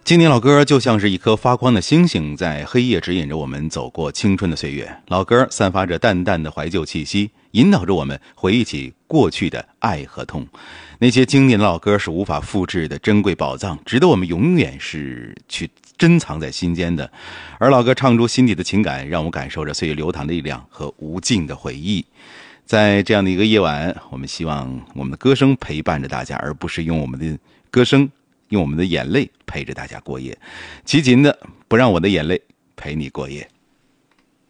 经典老歌就像是一颗发光的星星，在黑夜指引着我们走过青春的岁月。老歌散发着淡淡的怀旧气息，引导着我们回忆起过去的爱和痛。那些经典的老歌是无法复制的珍贵宝藏，值得我们永远是去珍藏在心间的。而老歌唱出心底的情感，让我们感受着岁月流淌的力量和无尽的回忆。在这样的一个夜晚，我们希望我们的歌声陪伴着大家，而不是用我们的歌声，用我们的眼泪陪着大家过夜。齐秦的《不让我的眼泪陪你过夜》。